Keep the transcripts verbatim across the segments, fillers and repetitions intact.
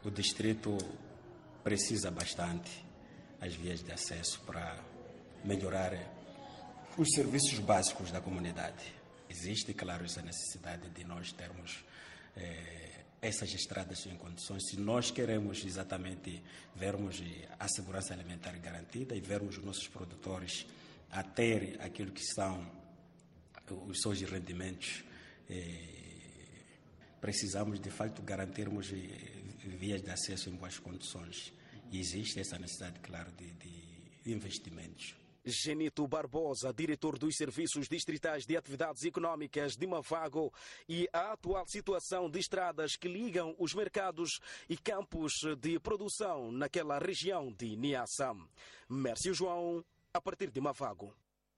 O distrito precisa bastante as vias de acesso para melhorar os serviços básicos da comunidade. Existe, claro, essa necessidade de nós termos eh, essas estradas em condições, se nós queremos exatamente vermos a segurança alimentar garantida e vermos os nossos produtores a ter aquilo que são os seus rendimentos, eh, precisamos de fato garantirmos vias de acesso em boas condições. E existe essa necessidade, claro, de, de investimentos. Genito Barbosa, diretor dos Serviços Distritais de Atividades Econômicas de Mavago, e a atual situação de estradas que ligam os mercados e campos de produção naquela região de Niassa. Mércio João, a partir de Mavago.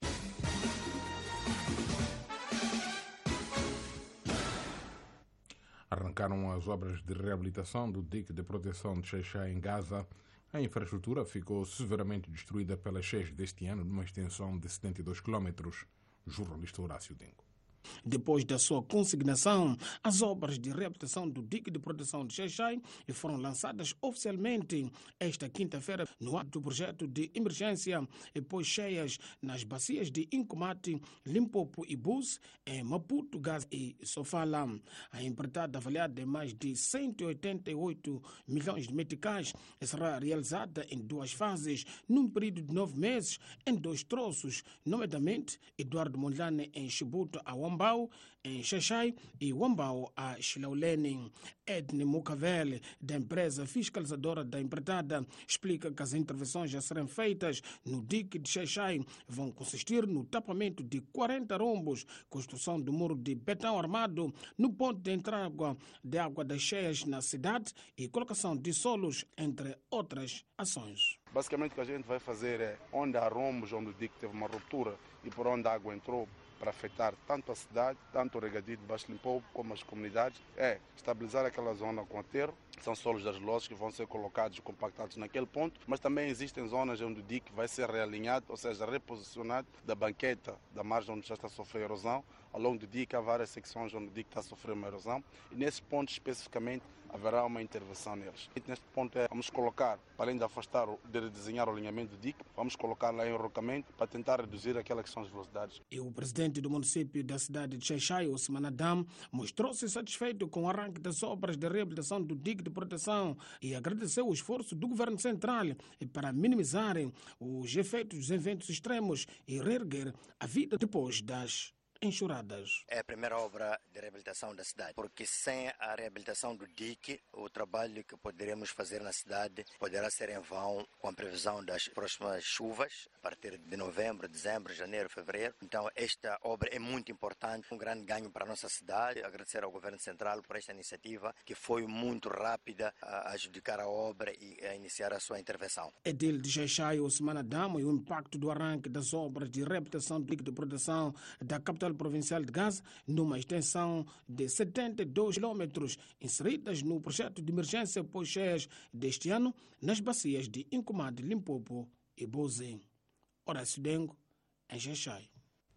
Arrancaram as obras de reabilitação do dique de proteção de Xai-Xai em Gaza. A infraestrutura ficou severamente destruída pelas cheias deste ano, numa extensão de setenta e dois quilômetros. Jornalista Horácio Dingo. Depois da sua consignação, as obras de reabilitação do dique de proteção de Xai-Xai foram lançadas oficialmente esta quinta-feira no ato do projeto de emergência pós cheias nas bacias de Incomate, Limpopo e Bus, em Maputo, Gaza e Sofala. A empreitada, avaliada em mais de cento e oitenta e oito milhões de meticais, será realizada em duas fases, num período de nove meses, em dois troços, nomeadamente Eduardo Mondlane em Chibuto, a Wambau, em Xai-Xai, e Wambau a Xilaulene. Edne Mucavel, da empresa fiscalizadora da empreitada, explica que as intervenções a serem feitas no dique de Xai-Xai vão consistir no tapamento de quarenta rombos, construção do muro de betão armado no ponto de entrada de água das cheias na cidade e colocação de solos, entre outras ações. Basicamente o que a gente vai fazer é, onde há rombos, onde o dique teve uma ruptura e por onde a água entrou, para afetar tanto a cidade, tanto o regadio de Baixo Limpopo, como as comunidades, é estabilizar aquela zona com aterro. São solos argilosos que vão ser colocados e compactados naquele ponto, mas também existem zonas onde o dique vai ser realinhado, ou seja, reposicionado da banqueta da margem onde já está a sofrer erosão. Ao longo do dique há várias secções onde o dique está a sofrer uma erosão e nesses pontos especificamente haverá uma intervenção neles. E neste ponto é, vamos colocar, para além de afastar, de redesenhar o alinhamento do dique, vamos colocar lá em enrocamento para tentar reduzir aquelas que são as velocidades. E o presidente do município da cidade de Xai-Xai, Osman Adam, mostrou-se satisfeito com o arranque das obras de reabilitação do dique de proteção e agradeceu o esforço do governo central para minimizarem os efeitos dos eventos extremos e reerguer a vida depois das enxurradas. É a primeira obra de reabilitação da cidade, porque sem a reabilitação do dique, o trabalho que poderemos fazer na cidade poderá ser em vão com a previsão das próximas chuvas, a partir de novembro, dezembro, janeiro, fevereiro. Então esta obra é muito importante, um grande ganho para a nossa cidade. Agradecer ao Governo Central por esta iniciativa, que foi muito rápida a adjudicar a obra e a iniciar a sua intervenção. Edil de Xai-Xai, Osman Adamo, e o impacto do arranque das obras de reabilitação do dique de proteção da capital provincial de Gaza, numa extensão de setenta e dois quilômetros, inseridas no projeto de emergência pós-cheias deste ano, nas bacias de Incomate, Limpopo e Bozem. Horácio Dengo, em Xai-Xai.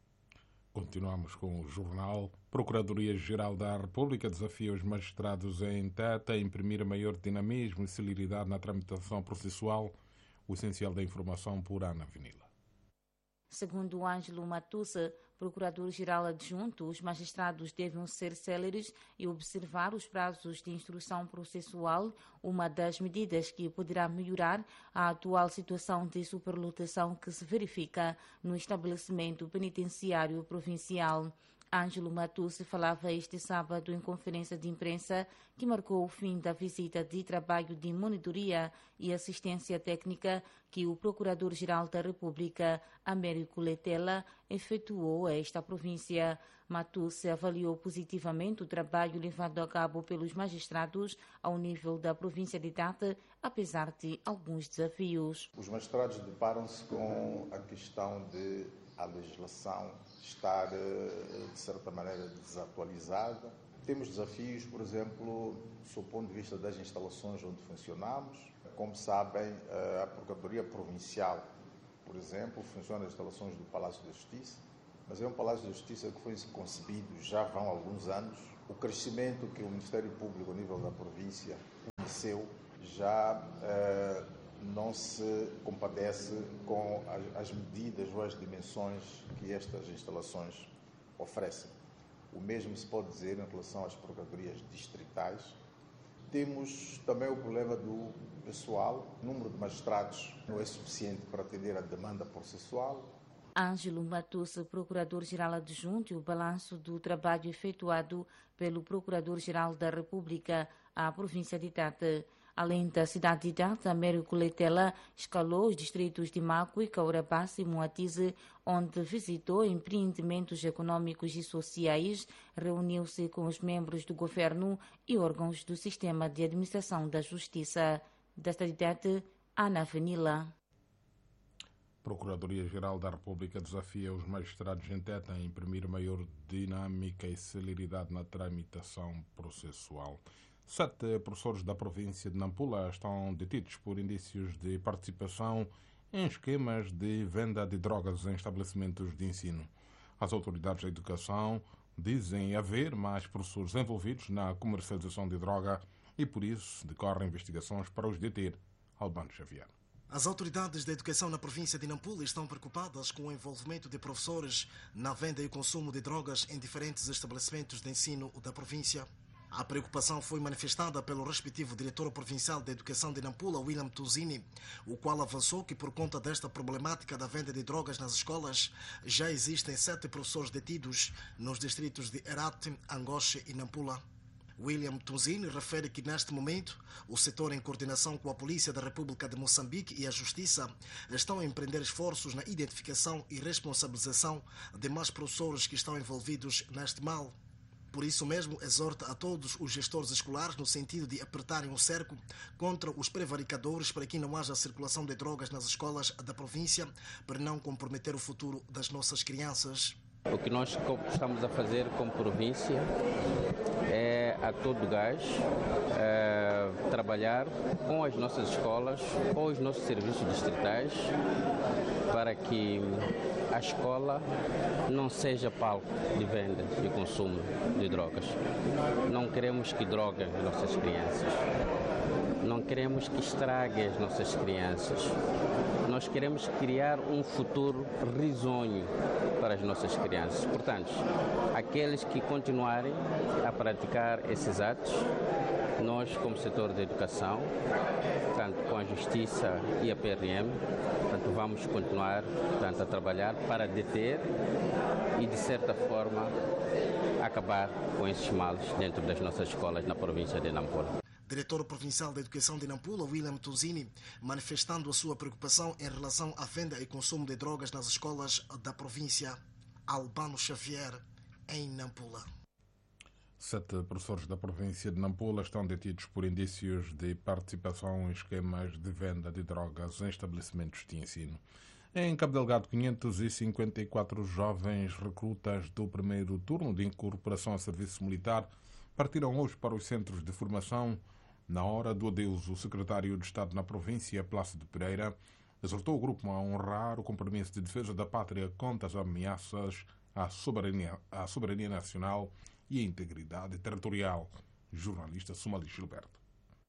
Continuamos com o jornal. Procuradoria-Geral da República desafia os magistrados em Teta a imprimir maior dinamismo e celeridade na tramitação processual. O essencial da informação por Ana Vinila. Segundo Ângelo Matussa, procurador-geral adjunto, os magistrados devem ser céleres e observar os prazos de instrução processual, uma das medidas que poderá melhorar a atual situação de superlotação que se verifica no estabelecimento penitenciário provincial. Ângelo Matusse falava este sábado em conferência de imprensa que marcou o fim da visita de trabalho de monitoria e assistência técnica que o Procurador-Geral da República, Américo Letela, efetuou a esta província. Matusse avaliou positivamente o trabalho levado a cabo pelos magistrados ao nível da província de Tete, apesar de alguns desafios. Os magistrados deparam-se com a questão de a legislação estar, de certa maneira, desatualizada. Temos desafios, por exemplo, do ponto de vista das instalações onde funcionamos. Como sabem, a Procuradoria Provincial, por exemplo, funciona nas instalações do Palácio da Justiça, mas é um Palácio da Justiça que foi concebido já vão alguns anos. O crescimento que o Ministério Público, a nível da província, conheceu já eh, não se compadece com as, as medidas ou as dimensões que estas instalações oferecem. O mesmo se pode dizer em relação às procuradorias distritais. Temos também o problema do pessoal. O número de magistrados não é suficiente para atender a demanda processual. Ângelo Matussa, Procurador-Geral Adjunto, e o balanço do trabalho efetuado pelo Procurador-Geral da República à província de Tete. Além da cidade de Tete, Américo Letela escalou os distritos de Macue, Caurabassa e Moatize, onde visitou empreendimentos econômicos e sociais, reuniu-se com os membros do governo e órgãos do sistema de administração da justiça. Da cidade de Tete, Ana Vanila. Procuradoria-Geral da República desafia os magistrados em Tete a imprimir maior dinâmica e celeridade na tramitação processual. Sete professores da província de Nampula estão detidos por indícios de participação em esquemas de venda de drogas em estabelecimentos de ensino. As autoridades da educação dizem haver mais professores envolvidos na comercialização de droga e, por isso, decorrem investigações para os deter. Albano Xavier. As autoridades da educação na província de Nampula estão preocupadas com o envolvimento de professores na venda e consumo de drogas em diferentes estabelecimentos de ensino da província. A preocupação foi manifestada pelo respectivo diretor provincial da Educação de Nampula, William Tuzini, o qual avançou que, por conta desta problemática da venda de drogas nas escolas, já existem sete professores detidos nos distritos de Herate, Angoche e Nampula. William Tuzini refere que, neste momento, o setor, em coordenação com a Polícia da República de Moçambique e a Justiça, estão a empreender esforços na identificação e responsabilização de mais professores que estão envolvidos neste mal. Por isso mesmo, exorta a todos os gestores escolares no sentido de apertarem o cerco contra os prevaricadores para que não haja circulação de drogas nas escolas da província, para não comprometer o futuro das nossas crianças. O que nós estamos a fazer como província é, a todo gás, é, trabalhar com as nossas escolas, com os nossos serviços distritais, para que a escola não seja palco de venda e consumo de drogas. Não queremos que droguem as nossas crianças. Não queremos que estraguem as nossas crianças. Nós queremos criar um futuro risonho para as nossas crianças. Portanto, aqueles que continuarem a praticar esses atos, nós, como setor da educação, tanto com a Justiça e a P R M, portanto, vamos continuar portanto, a trabalhar para deter e, de certa forma, acabar com esses males dentro das nossas escolas na província de Nampula. Diretor Provincial da Educação de Nampula, William Tuzini, manifestando a sua preocupação em relação à venda e consumo de drogas nas escolas da província. Albano Xavier, em Nampula. Sete professores da província de Nampula estão detidos por indícios de participação em esquemas de venda de drogas em estabelecimentos de ensino. Em Cabo Delgado, quinhentos e cinquenta e quatro jovens recrutas do primeiro turno de incorporação a serviço militar partiram hoje para os centros de formação. Na hora do adeus, o secretário de Estado na província, Plácido de Pereira, exortou o grupo a honrar o compromisso de defesa da pátria contra as ameaças à soberania, à soberania nacional e à integridade territorial. Jornalista Somali Gilberto.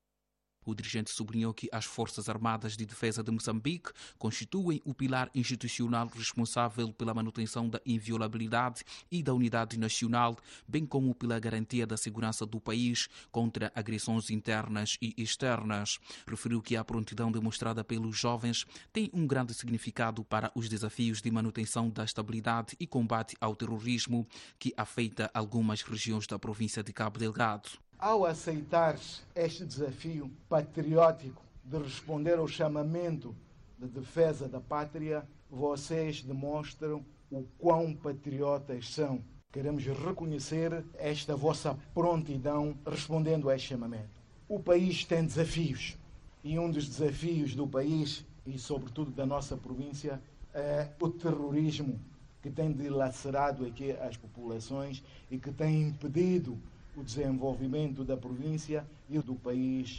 O dirigente sublinhou que as Forças Armadas de Defesa de Moçambique constituem o pilar institucional responsável pela manutenção da inviolabilidade e da unidade nacional, bem como pela garantia da segurança do país contra agressões internas e externas. Referiu que a prontidão demonstrada pelos jovens tem um grande significado para os desafios de manutenção da estabilidade e combate ao terrorismo que afeta algumas regiões da província de Cabo Delgado. Ao aceitar este desafio patriótico de responder ao chamamento de defesa da pátria, vocês demonstram o quão patriotas são. Queremos reconhecer esta vossa prontidão respondendo a este chamamento. O país tem desafios e um dos desafios do país e sobretudo da nossa província é o terrorismo que tem dilacerado aqui as populações e que tem impedido o desenvolvimento da província e do país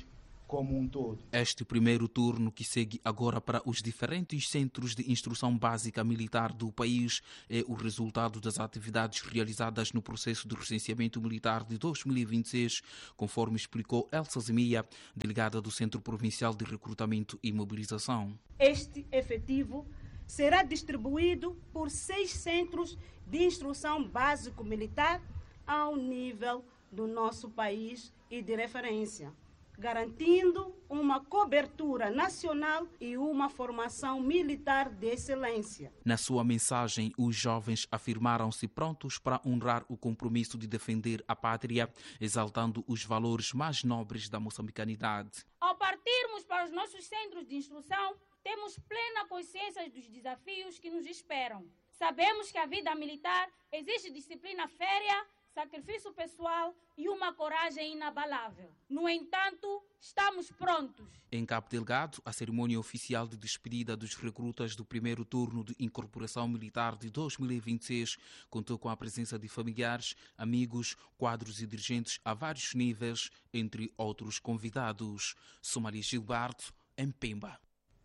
como um todo. Este primeiro turno, que segue agora para os diferentes centros de instrução básica militar do país, é o resultado das atividades realizadas no processo de recenseamento militar de dois mil e vinte e seis, conforme explicou Elsa Zemia, delegada do Centro Provincial de Recrutamento e Mobilização. Este efetivo será distribuído por seis centros de instrução básico-militar ao nível do nosso país e de referência, garantindo uma cobertura nacional e uma formação militar de excelência. Na sua mensagem, os jovens afirmaram-se prontos para honrar o compromisso de defender a pátria, exaltando os valores mais nobres da moçambicanidade. Ao partirmos para os nossos centros de instrução, temos plena consciência dos desafios que nos esperam. Sabemos que a vida militar exige disciplina férrea, sacrifício pessoal e uma coragem inabalável. No entanto, estamos prontos. Em Cabo Delgado, a cerimônia oficial de despedida dos recrutas do primeiro turno de incorporação militar de dois mil e vinte e seis contou com a presença de familiares, amigos, quadros e dirigentes a vários níveis, entre outros convidados. Somalia Gilberto, em Pemba.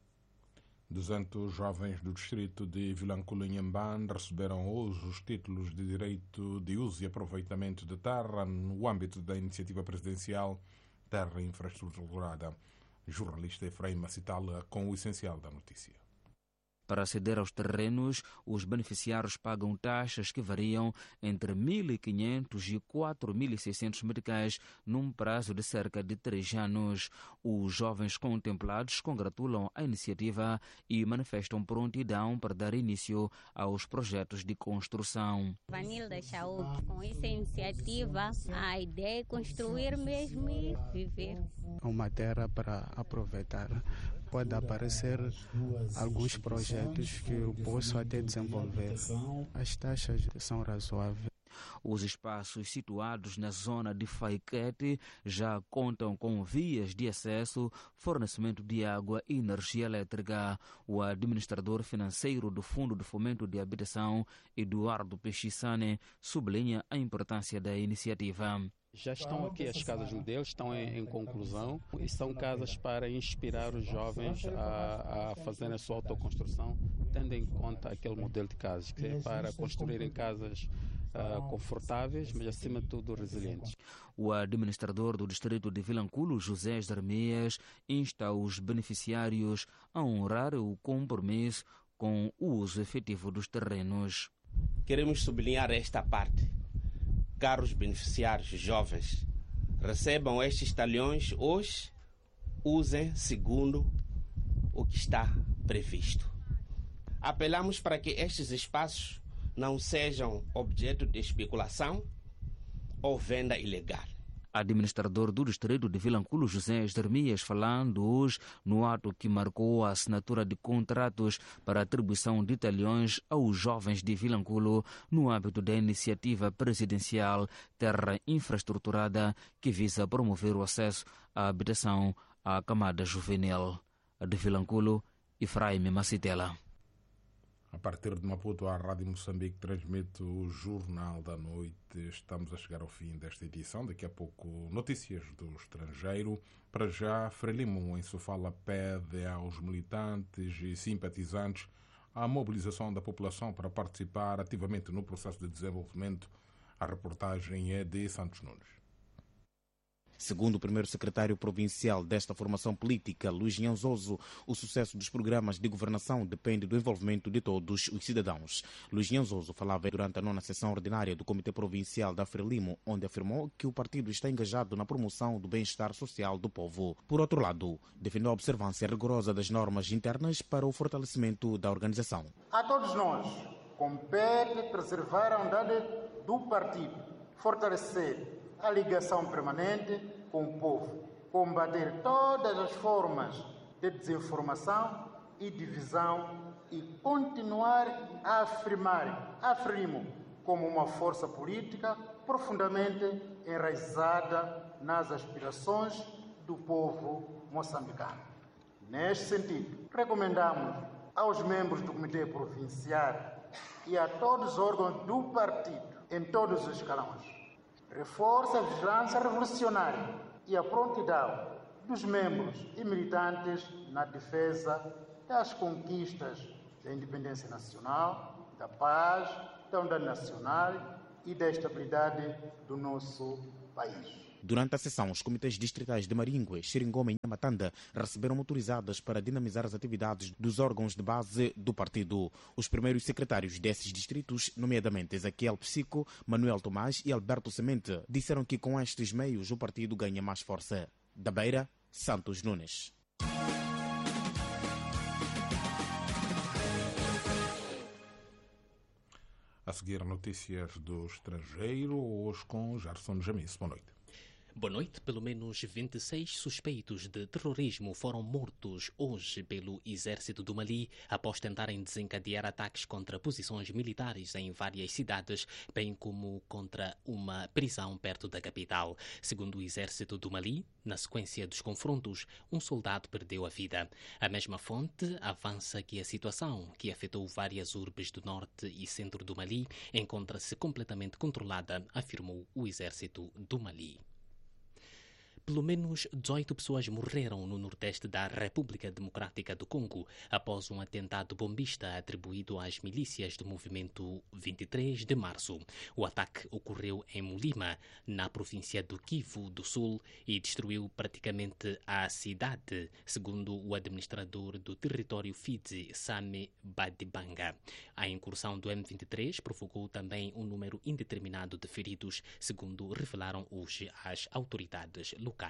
duzentos jovens do distrito de Vilanculo-Inhambane receberam hoje os títulos de direito de uso e aproveitamento de terra no âmbito da iniciativa presidencial Terra Infraestruturada. Jornalista Efraim Macitala com o essencial da notícia. Para aceder aos terrenos, os beneficiários pagam taxas que variam entre mil e quinhentos e quatro mil e seiscentos meticais num prazo de cerca de três anos. Os jovens contemplados congratulam a iniciativa e manifestam prontidão para dar início aos projetos de construção. Vanilda Chaú, com essa iniciativa, a ideia é construir mesmo e viver. Uma terra para aproveitar. Pode aparecer alguns projetos que eu posso até desenvolver. As taxas são razoáveis. Os espaços situados na zona de Faiquete já contam com vias de acesso, fornecimento de água e energia elétrica. O administrador financeiro do Fundo de Fomento de Habitação, Eduardo Pechissane, sublinha a importância da iniciativa. Já estão aqui as casas modelos, estão em, em conclusão e são casas para inspirar os jovens a, a fazerem a sua autoconstrução, tendo em conta aquele modelo de casas, que é para construírem casas uh, confortáveis, mas acima de tudo resilientes. O administrador do distrito de Vilanculo, José Jeremias, insta os beneficiários a honrar o compromisso com o uso efetivo dos terrenos. Queremos sublinhar esta parte. Caros beneficiários jovens, recebam estes talhões hoje, usem segundo o que está previsto. Apelamos para que estes espaços não sejam objeto de especulação ou venda ilegal. Administrador do distrito de Vilanculo, José Jeremias, falando hoje no ato que marcou a assinatura de contratos para atribuição de talhões aos jovens de Vilanculo no âmbito da iniciativa presidencial Terra Infraestruturada, que visa promover o acesso à habitação à camada juvenil. De Vilanculo, Efraim Macitela. A partir de Maputo, a Rádio Moçambique transmite o Jornal da Noite. Estamos a chegar ao fim desta edição. Daqui a pouco, notícias do estrangeiro. Para já, Frelimo em Sofala pede aos militantes e simpatizantes a mobilização da população para participar ativamente no processo de desenvolvimento. A reportagem é de Santos Nunes. Segundo o primeiro secretário provincial desta formação política, Luís Nhanzoso, o sucesso dos programas de governação depende do envolvimento de todos os cidadãos. Luís Nhanzoso falava durante a nona sessão ordinária do Comitê Provincial da Frelimo, onde afirmou que o partido está engajado na promoção do bem-estar social do povo. Por outro lado, defendeu a observância rigorosa das normas internas para o fortalecimento da organização. A todos nós compete preservar a unidade do partido, fortalecer a ligação permanente com o povo, combater todas as formas de desinformação e divisão e continuar a afirmar a Frelimo como uma força política profundamente enraizada nas aspirações do povo moçambicano. Neste sentido, recomendamos aos membros do Comitê Provincial e a todos os órgãos do partido, em todos os escalões, reforça a vigilância revolucionária e a prontidão dos membros e militantes na defesa das conquistas da independência nacional, da paz, da unidade nacional e da estabilidade do nosso país. Durante a sessão, os comitês distritais de Maringue, Xiringoma e Nhamatanda receberam motorizadas para dinamizar as atividades dos órgãos de base do partido. Os primeiros secretários desses distritos, nomeadamente Ezequiel Psico, Manuel Tomás e Alberto Semente, disseram que com estes meios o partido ganha mais força. Da Beira, Santos Nunes. A seguir, notícias do estrangeiro, hoje com Gerson Jamis. Boa noite. Boa noite. Pelo menos vinte e seis suspeitos de terrorismo foram mortos hoje pelo exército do Mali após tentarem desencadear ataques contra posições militares em várias cidades, bem como contra uma prisão perto da capital. Segundo o exército do Mali, na sequência dos confrontos, um soldado perdeu a vida. A mesma fonte avança que a situação, que afetou várias urbes do norte e centro do Mali, encontra-se completamente controlada, afirmou o exército do Mali. Pelo menos dezoito pessoas morreram no nordeste da República Democrática do Congo após um atentado bombista atribuído às milícias do movimento vinte e três de março. O ataque ocorreu em Mulima, na província do Kivu do Sul, e destruiu praticamente a cidade, segundo o administrador do território Fizi, Sami Badibanga. A incursão do M vinte e três provocou também um número indeterminado de feridos, segundo revelaram hoje as autoridades locais.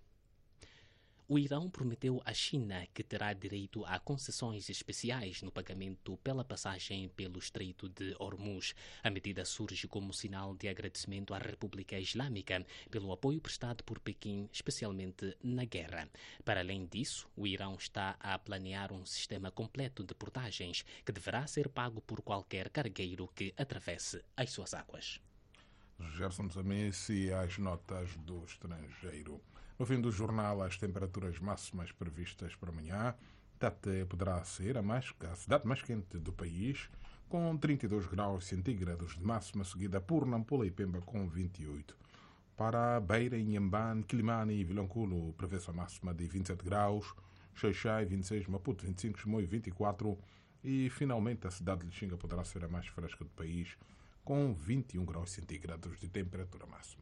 O Irão prometeu à China que terá direito a concessões especiais no pagamento pela passagem pelo Estreito de Hormuz. A medida surge como sinal de agradecimento à República Islâmica pelo apoio prestado por Pequim, especialmente na guerra. Para além disso, o Irão está a planear um sistema completo de portagens que deverá ser pago por qualquer cargueiro que atravesse as suas águas. Gerson Zames e as notas do estrangeiro. No fim do jornal, as temperaturas máximas previstas para amanhã. Tete poderá ser a, mais, a cidade mais quente do país, com trinta e dois graus centígrados de máxima, seguida por Nampula e Pemba com vinte e oito. Para Beira, Inhambane, Quilimane e Vilanculo, prevê-se a máxima de vinte e sete graus, Xai-Xai vinte e seis, Maputo vinte e cinco, Chimoio vinte e quatro e, finalmente, a cidade de Lixinga poderá ser a mais fresca do país, com vinte e um graus centígrados de temperatura máxima.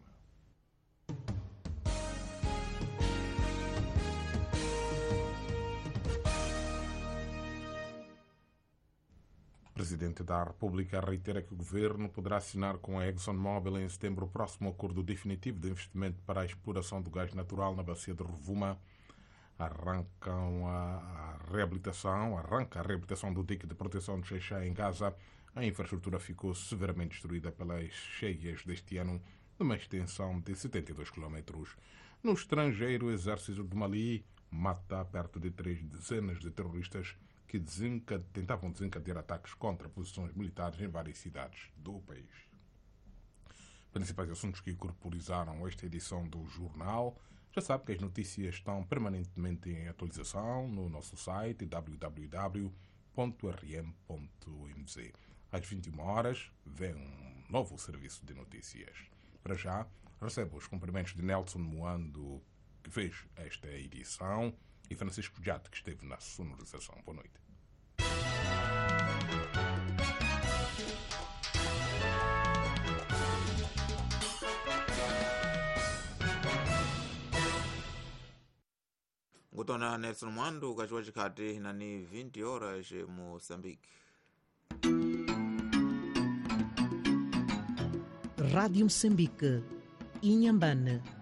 O Presidente da República reitera que o Governo poderá assinar com a ExxonMobil em setembro o próximo acordo definitivo de investimento para a exploração do gás natural na bacia de Rovuma. Arrancam a reabilitação, arranca a reabilitação do dique de proteção de Xai-Xai em Gaza. A infraestrutura ficou severamente destruída pelas cheias deste ano, numa extensão de setenta e dois quilómetros. No estrangeiro, o exército do Mali mata perto de três dezenas de terroristas que desencade... tentavam desencadear ataques contra posições militares em várias cidades do país. Principais assuntos que corporizaram esta edição do jornal. Já sabe que as notícias estão permanentemente em atualização no nosso site w w w ponto r m ponto m z. Às vinte e uma horas, vem um novo serviço de notícias. Para já, recebo os cumprimentos de Nelson Moando, que fez esta edição, e Francisco Jato, que esteve na sonorização. Boa noite. Ngutona Nelson Moando, kachua chikati nani vinte horas Moçambique. Rádio Moçambique, Inhambane